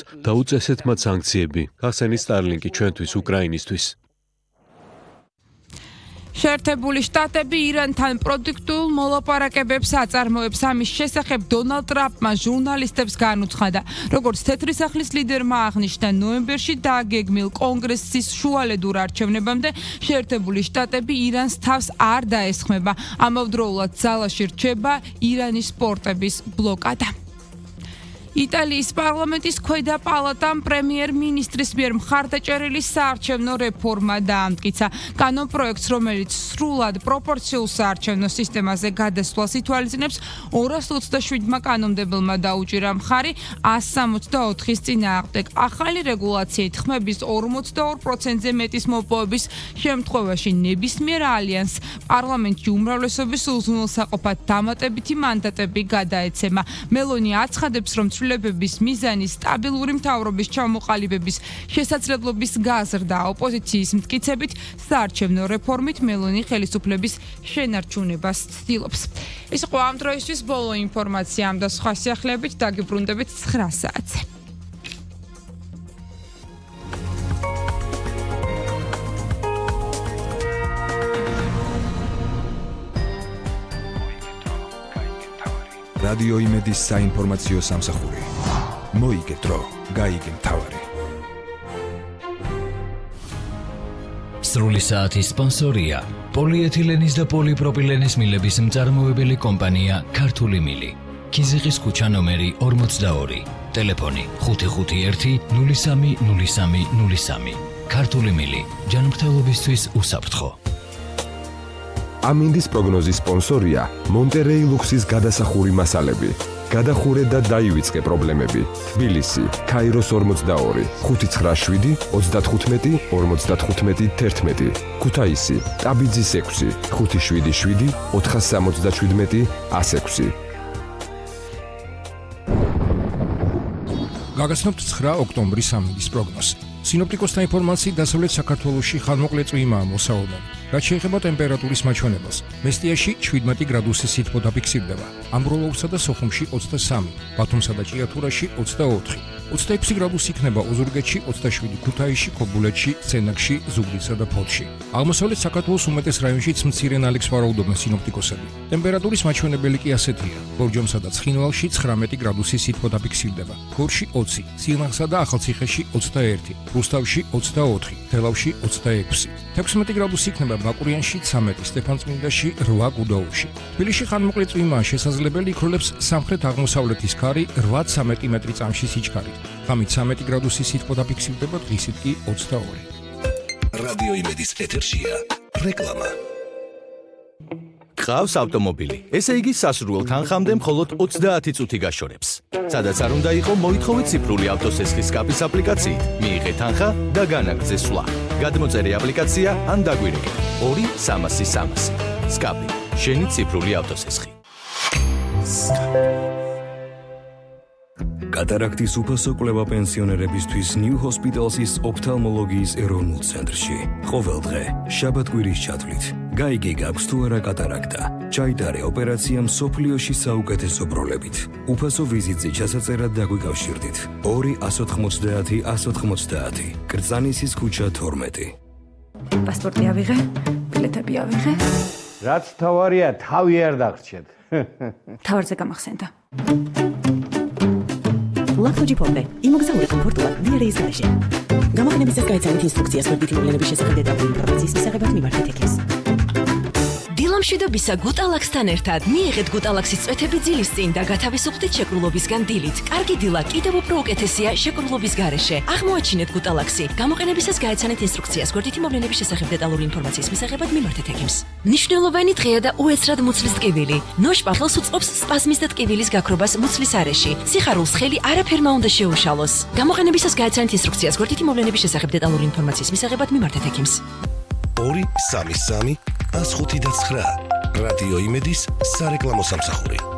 დაუწესეთ მათ სანქციები. გახსენით Starlink-ი ჩვენთვის, უკრაინისთვის. შეერთებული შტატები ირანთან პროდუქტულ მოლაპარაკებებს აწარმოებს. ამის შესახებ დონალდ ტრამპმა ჟურნალისტებს განუცხადა. როგორც თეთრი სახლის ლიდერმა აღნიშნა, ნოემბერში დაგეგმილ კონგრესის შუალედურ არჩევნებამდე შეერთებული შტატები ირანს თავს არ დაესხმება. ამავდროულად ძალაში რჩება ირანის პორტების ბლოკადა. იტალიის პარლამენტის ქვედა პალატამ პრემიერ-მინისტრის მიერ მხარდაჭერილი საარჩევნო რეფორმა დაამტკიცა. კანონპროექტს, რომელიც სრულად პროპორციულ საარჩევნო სისტემაზე გადასვლას ითვალისწინებს, 227-მა კანონმდებელმა დაუჭირა მხარი 164-ის წინააღმდეგ. ახალი რეგულაციით ხმების 42%-ზე მეტის მოპოვების შემთხვევაში ნებისმიერ ალიანსს პარლამენტში უმრავლესობის უზრუნველსაყოფად დამატებითი მანდატები გადაეცემა. მელონი აცხადებს, რომ ცვლილებების მიზანი სტაბილური მთავრობის ჩამოყალიბების შესაძლებლობის გაზრდა. ოპოზიციის მტკიცებით, საარჩევნო რეფორმით მელონი ხელისუფლების შენარჩუნებას ცდილობს. ეს იყო ამ დროისთვის ბოლო ინფორმაცია ამ და სხვა სიახლეებით დაგიბრუნდებით 9 საათზე. რადიო იმედის საინფორმაციო სამსახური. მოიგეთ დრო, გაიგე მთავარი. სრული საათის სპონსორია პოლიეთილენის და პოლიპროპილენის მილების მწარმოებელი კომპანია ქართული მილი. ქიზიყის ქუჩა ნომერი 42. ტელეფონი 551 03 03 03. ქართული მილი. ჯანმრთელობისთვის უსაფრთხო. ამინდის პროგნოზის სპონსორია მონტერეი ლუქსის გადასახური მასალები. გადახურე და დაივიწყე პრობლემები. თბილისი, ქაიროს 42, 597 35 55 11. ქუთაისი, ტაბიძის 6, 577 477 106. გაგაცნობთ 9 ოქტომბრის ამინდის პროგნოზი. სინოპტიკოსთა ინფორმაციით დასავლეთ საქართველოში ხანმოკლე წვიმაა მოსავალმელი. რაც შეეხება ტემპერატურის მაჩვენებელს, მესტიაში 17 გრადუსის სითბო დაფიქსირდება, ამბროლოურსა და სოხუმში 23, ბათუმსა და ჭიათურაში 24, 26 გრადუსი იქნება ოზურგეთში, 27 ქუთაისში, ქობულეთში, სენაკში, ზუგდიდსა და ფოთში. აღმოსავლეთ საქართველოს უმეტეს რაიონშიც მცირე ნალექს ვარაუდობენ სინოპტიკოსები. ტემპერატურის მაჩვენებელი კი ასეთია: ბორჯომსა და ცხინვალში 19 გრადუსის სითბო დაფიქსირდება, გორში 20, სილნახსა და ახალციხეში 21, რუსთავში 24, თელავში 26. 16 გრადუსი იქნება ბაკურიანში 13, სტეფანწმინდაში 8 გუდაუთში. თბილისში ხანმოკლე წვიმაა შესაძლებელი, იქროლებს სამხრეთ-აღმოსავლეთის ქარი 8-13 მეტრი წამში სიჩქარით. ღამით 13 გრადუსის სითბო დაფიქსირდება, დღისით კი 22. რადიო იმედის ეთერშია რეკლამა. გყავს ავტომობილი, ესე იგი სასურველ თანხამდე მხოლოდ 30 წუთი გაშორებს. სადაც არ უნდა იყო, მოითხოვეთ ციფრული ავტოსესხის კაპის აპლიკაციით, მიიღეთ თანხა და განაგრძე სვლა. გადმოწერე აპლიკაცია ან დაგვირეკე 2-300-300. სკაპი, შენი ციფრული ავტოსესხი. კატარაქტის უფასო კვლევა პენსიონერებისთვის New Hospital's ოფთალმოლოგიის ეროვნულ ცენტრში. ყოველ დღე, შაბათ-კვირის ჩათვლით. გაიგე გაქვს თუ არა კატარაქტა. ჩაიტარე ოპერაცია მსოფლიოში საუკეთესო ბროლებით. უფასო ვიზიტზე ჩასაწერად დაგვიკავშირდით. 2-190 190. კრწანისის ქუჩა 12. პასპორტი ავიღე, ბილეთები ავიღე. რაც თავარია, თავი არ დაგრჩეთ. თავარზე გამახსენდა. ლაქთოჯი ფონდე, იმოგზაურე კომფორტულად დიარეის გარეშე. გამოყენებისას გაიცანით ინსტრუქციას გვერდითი მოვლენების შესახებ დეტალური ინფორმაციის მისაღებად მიმართეთ ექეს. დილამშვიდობისა გუტალაქსთან ერთად მიიღეთ გუტალაქსის წვეთები ძილის წინ და გათავისუფლდით შეკრულობისგან დილით. კარგი დილა კიდევ უფრო უკეთესია შეკრულობის გარეშე. აღმოაჩინეთ გუტალაქსი. გამოყენებისას გაიცანით ინსტრუქციას გვერდითი მოვლენების შესახებ დეტალური ინფორმაციის მისაღებად მიმართეთ ექიმს. მნიშვნელოვანი დღეა და უეცრად მუცლის ტკივილი. ნოშპა ხელს უწყობს სპაზმის და ტკივილის გაქრობას მუცლის არეში. სიხარულს ხელი არაფერმა უნდა შეუშალოს. გამოყენებისას გაიცანით ინსტრუქციას გვერდითი მოვლენების შესახებ დეტალური ინფორმაციის მისაღებად მიმართეთ ექიმს. 2-3-3 105 და 9. რადიო იმედის სარეკლამო სამსახური.